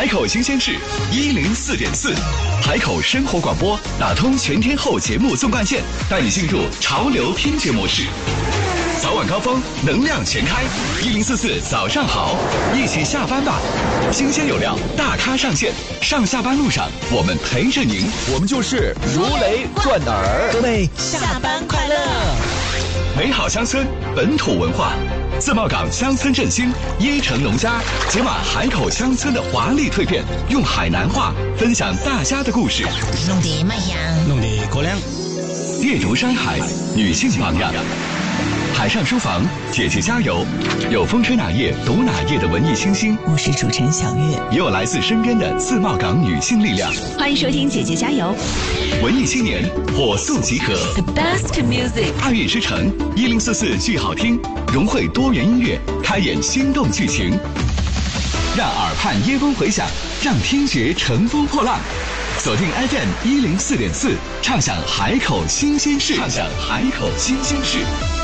海口新鲜事104.4，海口生活广播打通全天候节目纵贯线，带你进入潮流听觉模式。早晚高峰，能量全开，1044早上好，一起下班吧。新鲜有料，大咖上线，上下班路上我们陪着您， 我们就是如雷贯耳。 各位下班快乐！ 美好乡村，本土文化。自贸港乡村振兴，椰城农家解码海口乡村的华丽蜕变，用海南话分享大家的故事。 弄得卖样， 弄得过量。 阅读山海，女性榜样。海上书房，姐姐加油！有风吹哪页读哪页的文艺清新， 我是主持人小月， 也有来自身边的自贸港女性力量。 欢迎收听姐姐加油！ 文艺青年火速集合 The best music， 2月之城1044剧好听，融汇多元音乐，开演心动剧情，让耳畔耶风回响，让听觉乘风破浪。锁定 FM 104.4，畅享海口新鲜事，畅享海口新鲜事。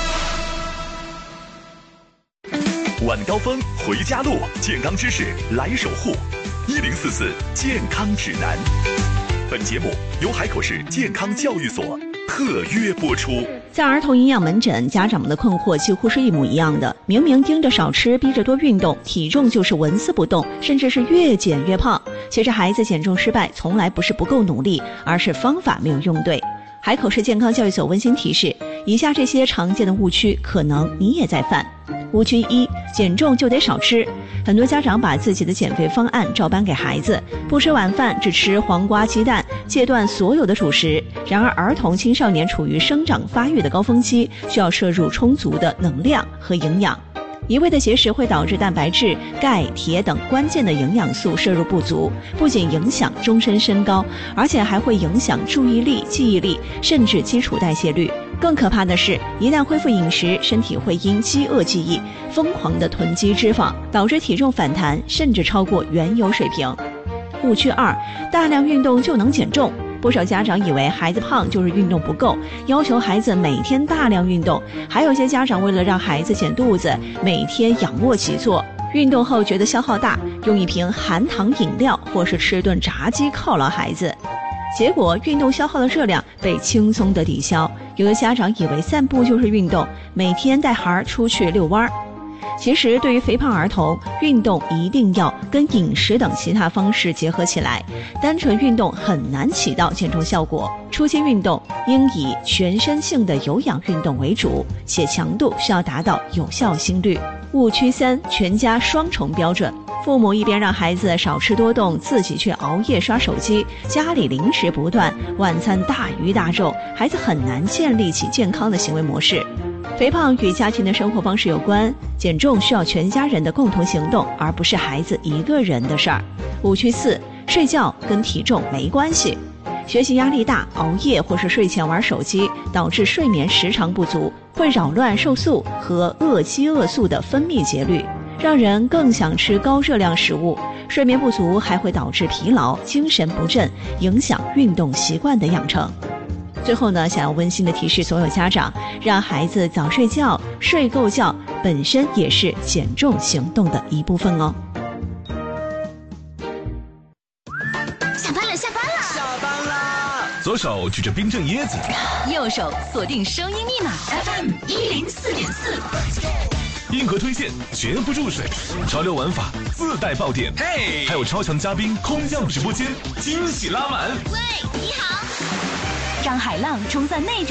晚高峰回家路，健康知识来守护。1044健康指南。本节目由海口市健康教育所特约播出。 在儿童营养门诊，家长们的困惑几乎是一模一样的。明明盯着少吃，逼着多运动，体重就是纹丝不动，甚至是越减越胖。其实孩子减重失败，从来不是不够努力，而是方法没有用对。海口市健康教育所温馨提示：以下这些常见的误区，可能你也在犯。误区1：减重就得少吃。很多家长把自己的减肥方案照搬给孩子，不吃晚饭，只吃黄瓜、鸡蛋，戒断所有的主食。然而，儿童、青少年处于生长发育的高峰期，需要摄入充足的能量和营养。一味的节食会导致蛋白质、钙、铁等关键的营养素摄入不足，不仅影响终身身高，而且还会影响注意力、记忆力，甚至基础代谢率。更可怕的是，一旦恢复饮食，身体会因饥饿记忆疯狂地囤积脂肪，导致体重反弹，甚至超过原有水平。误区2：大量运动就能减重。不少家长以为孩子胖就是运动不够，要求孩子每天大量运动。还有些家长为了让孩子减肚子，每天仰卧起坐，运动后觉得消耗大，用一瓶含糖饮料或是吃顿炸鸡犒劳孩子。结果运动消耗的热量被轻松地抵消。有的家长以为散步就是运动，每天带孩儿出去遛弯儿。其实对于肥胖儿童，运动一定要跟饮食等其他方式结合起来，单纯运动很难起到减重效果。初期运动应以全身性的有氧运动为主，且强度需要达到有效心率。误区3：全家双重标准。父母一边让孩子少吃多动，自己却熬夜刷手机，家里零食不断，晚餐大鱼大肉，孩子很难建立起健康的行为模式。肥胖与家庭的生活方式有关，减重需要全家人的共同行动，而不是孩子一个人的事儿。误区4：睡觉跟体重没关系。学习压力大，熬夜或是睡前玩手机，导致睡眠时长不足，会扰乱瘦素和饿饥饿素的分泌节律，让人更想吃高热量食物。睡眠不足还会导致疲劳、精神不振，影响运动习惯的养成。最后呢，想要温馨的提示所有家长，让孩子早睡觉，睡够觉本身也是减重行动的一部分哦。 下班了，下班了， 下班啦！ 左手举着冰镇椰子， 右手锁定声音密码 FM 104.4。 硬核推荐绝不注水，潮流玩法自带爆点， 嘿， 还有超强嘉宾空降直播间，惊喜拉满。 喂，你好。 让海浪冲散内